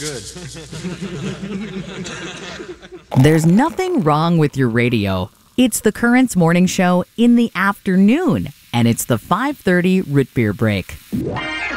good. There's nothing wrong with your radio. It's the Currents Morning Show in the afternoon, and it's the 5:30 Root Beer Break.